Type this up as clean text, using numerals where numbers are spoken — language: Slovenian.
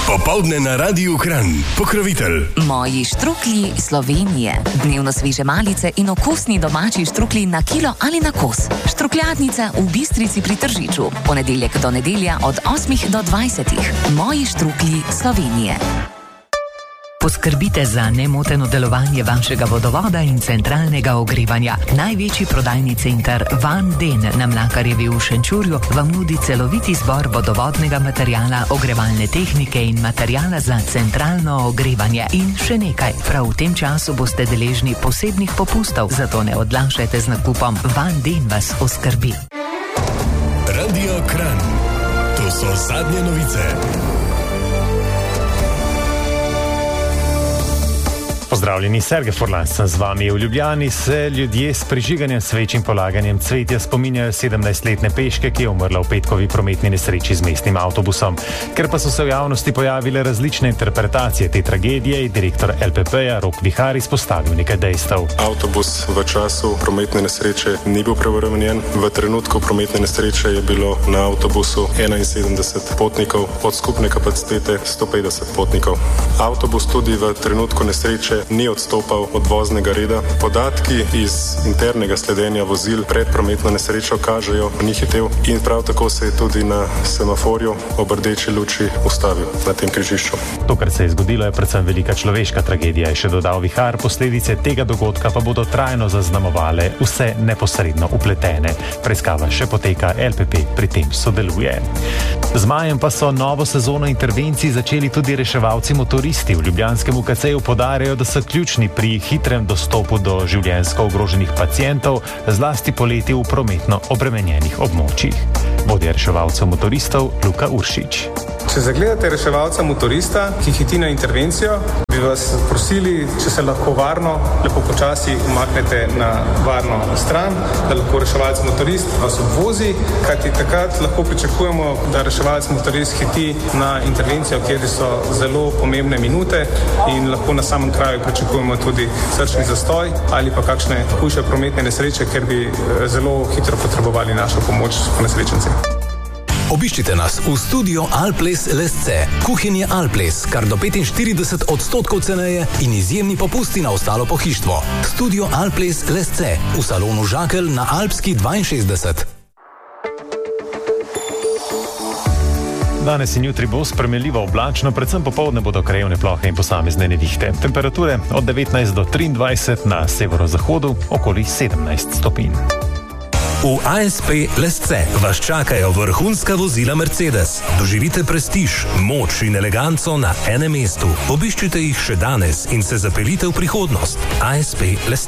Popoldne na Radiu Kranj. Pokrovitelj. Moji štruklji Slovenije. Dnevno sveže malice in okusni domači štruklji na kilo ali na kos. Štrukljatnica v Bistrici pri Tržiču. Ponedeljek do nedelja od 8 do 20. Moji štruklji Slovenije. Poskrbite za nemoteno delovanje vašega vodovoda in centralnega ogrevanja. Največji prodajni center Van Den na Mlakarjevi v Šenčurju vam nudi celoviti zbor vodovodnega materijala, ogrevalne tehnike in materijala za centralno ogrevanje. In še nekaj, prav v tem času boste deležni posebnih popustov, zato ne odlašajte z nakupom. Van Den vas oskrbi. Radio Kranj. To so zadnje novice. Pozdravljeni, Sergej Furlan sem z vami. V Ljubljani se ljudje s prižiganjem sveč in polaganjem cvetja spominjajo 17-letne peške, ki je umrla v petkovi prometni nesreči z mestnim avtobusom. Ker pa so se v javnosti pojavile različne interpretacije te tragedije, je direktor LPP-ja Rok Vihar izpostavil nekaj dejstev. Avtobus v času prometne nesreče ni bil preobremenjen. V trenutku prometne nesreče je bilo na avtobusu 71 potnikov, od skupne kapacitete 150 potnikov. Avtobus tudi v trenutku nesreče ni odstopal od voznega reda. Podatki iz internega sledenja vozil pred prometno nesrečo kažejo, ni hitel in prav tako se je tudi na semaforju ob rdeči luči ustavil na tem križišču. To, kar se je zgodilo, je predvsem velika človeška tragedija, je še dodal Vihar. Posledice tega dogodka pa bodo trajno zaznamovale vse neposredno upletene. Preiskava še poteka, LPP pri tem sodeluje. Z majem pa so novo sezono intervencij začeli tudi reševalci motoristi. V ljubljanskem UKC-ju podarjajo, da so ključni pri hitrem dostopu do življenjsko ogroženih pacientov, zlasti poleti v prometno obremenjenih območjih. Vodja reševalcev motoristov Luka Uršič. Če zagledate reševalca motorista, ki hiti na intervencijo, bi vas prosili, če se lahko varno, lepo počasi umaknete na varno stran, da lahko reševalc motorist vas obvozi, kajti takrat lahko pričakujemo, da reševalc motorist hiti na intervencijo, kjer so zelo pomembne minute in lahko na samem kraju pričakujemo tudi srčni zastoj ali pa kakšne hujše prometne nesreče, ker bi zelo hitro potrebovali našo pomoč ponesrečenci. Obiščite nas v studio Alples Lesce. Kuhinje Alples, kar do 45% ceneje in izjemni popusti na ostalo pohištvo. Studio Alples Lesce v salonu Žakelj na Alpski 62. Danes in jutri bo sprejemljivo oblačno, predvsem popoldne bodo krajevne plohe in posamezne nevihte. Temperature od 19 do 23, na severozahodu okoli 17 stopinj. V ASP Lesce vas čakajo vrhunska vozila Mercedes. Doživite prestiž, moč in eleganco na enem mestu. Obiščite jih še danes in se zapeljite v prihodnost. ASP Lesce.